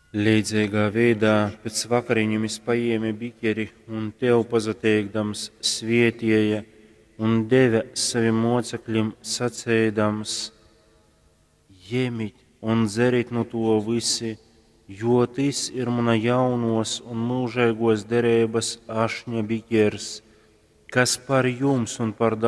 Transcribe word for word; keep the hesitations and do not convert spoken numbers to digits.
Līdzīgā veidā pēc vakariņu mēs paēmi bikeri un tev pazateikdams svietieja un deva saviem mocekļiem sacēdams: Ņemiet un dzeriet no to visi, jo tas ir mana jaunos un mūžīgos derības ašņa bikers, kas par jums un par